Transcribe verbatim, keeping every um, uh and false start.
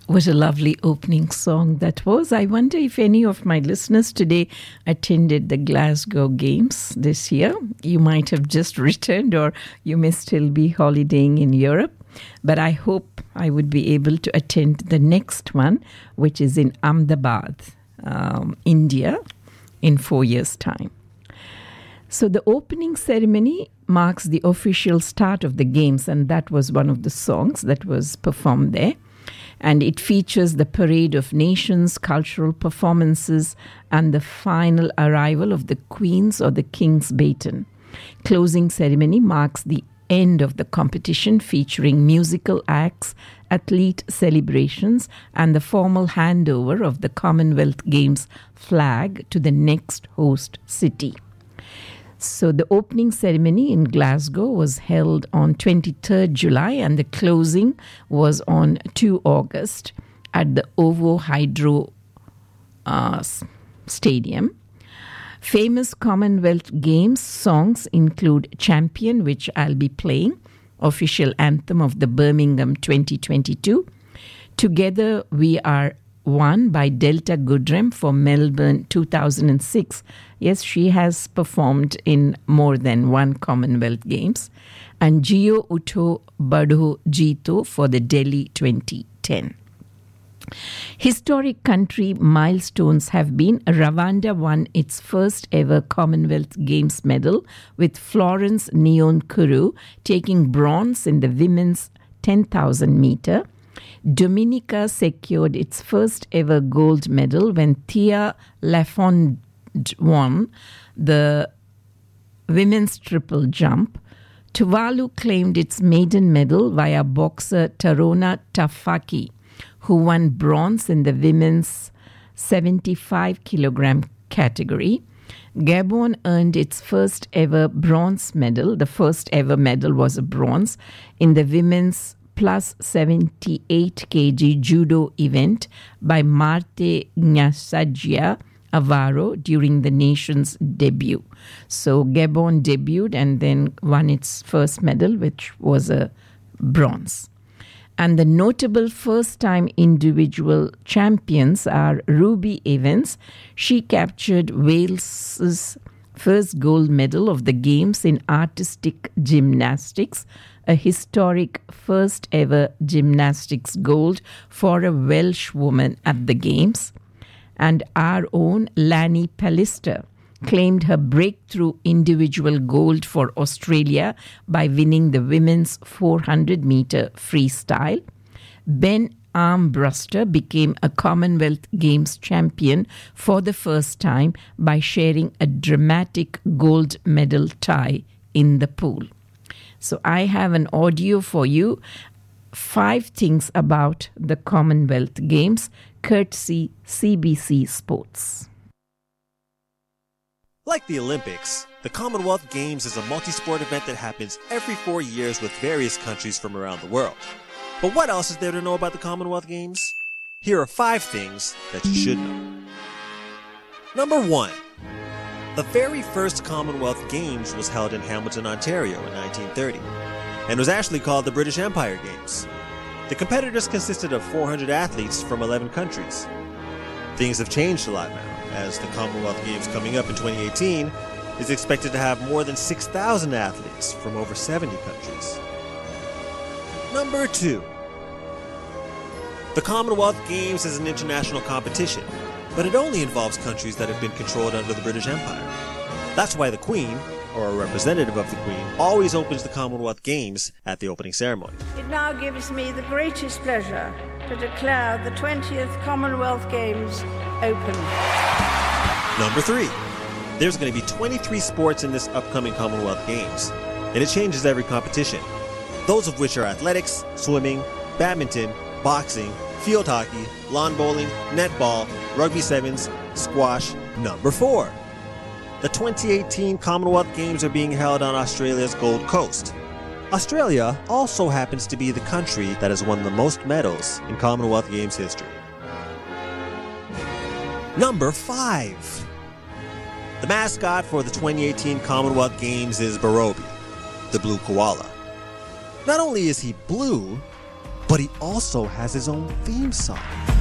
What a lovely opening song that was. I wonder if any of my listeners today attended the Glasgow Games this year. You might have just returned, or you may still be holidaying in Europe. But I hope I would be able to attend the next one, which is in Ahmedabad, um, India, in four years' time. So the opening ceremony marks the official start of the games, and that was one of the songs that was performed there. And it features the parade of nations, cultural performances, and the final arrival of the Queen's or the King's baton. Closing ceremony marks the end of the competition, featuring musical acts, athlete celebrations, and the formal handover of the Commonwealth Games flag to the next host city. So the opening ceremony in Glasgow was held on twenty-third of July, and the closing was on the second of August at the OVO Hydro uh, Stadium. Famous Commonwealth Games songs include Champion, which I'll be playing, official anthem of the Birmingham twenty twenty-two. Together We Are One by Delta Goodrem for Melbourne two thousand six. Yes, she has performed in more than one Commonwealth Games. And Jio Utho Badho Jeeto for the Delhi twenty ten. Historic country milestones have been: Rwanda won its first ever Commonwealth Games medal, with Florence Nyonkuru taking bronze in the women's ten thousand meter. Dominica secured its first ever gold medal when Thea Lafond won the women's triple jump. Tuvalu claimed its maiden medal via boxer Tarona Tafaki, who won bronze in the women's seventy-five kilogram category. Gabon earned its first ever bronze medal. The first ever medal was a bronze in the women's plus seventy-eight kilogram judo event by Marte Nyasadia Avaro during the nation's debut. So Gabon debuted and then won its first medal, which was a bronze. And the notable first-time individual champions are Ruby Evans. She captured Wales's first gold medal of the Games in artistic gymnastics, a historic first ever gymnastics gold for a Welsh woman at the Games. And our own Lani Pallister claimed her breakthrough individual gold for Australia by winning the women's four hundred meter freestyle. Ben Armbruster became a Commonwealth Games champion for the first time by sharing a dramatic gold medal tie in the pool. So I have an audio for you. Five things about the Commonwealth Games, courtesy C B C Sports. Like the Olympics, the Commonwealth Games is a multi-sport event that happens every four years with various countries from around the world. But what else is there to know about the Commonwealth Games? Here are five things that you should know. Number one, the very first Commonwealth Games was held in Hamilton, Ontario in nineteen thirty, and was actually called the British Empire Games. The competitors consisted of four hundred athletes from eleven countries. Things have changed a lot now, as the Commonwealth Games coming up in twenty eighteen is expected to have more than six thousand athletes from over seventy countries. Number two, the Commonwealth Games is an international competition, but it only involves countries that have been controlled under the British Empire. That's why the Queen, or a representative of the Queen, always opens the Commonwealth Games at the opening ceremony. It now gives me the greatest pleasure to declare the twentieth Commonwealth Games open. Number three, there's going to be twenty-three sports in this upcoming Commonwealth Games, and it changes every competition, those of which are athletics, swimming, badminton, boxing, field hockey, lawn bowling, netball, rugby sevens, squash. Number four, the twenty eighteen Commonwealth Games are being held on Australia's Gold Coast. Australia also happens to be the country that has won the most medals in Commonwealth Games history. Number five, the mascot for the twenty eighteen Commonwealth Games is Barobi, the blue koala. Not only is he blue, but he also has his own theme song.